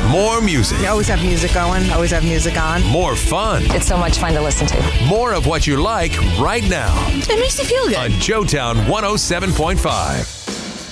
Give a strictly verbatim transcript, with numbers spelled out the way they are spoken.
More music. You always have music going, always have music on. More fun. It's so much fun to listen to. More of what you like right now It makes you feel good. on Joetown one oh seven point five.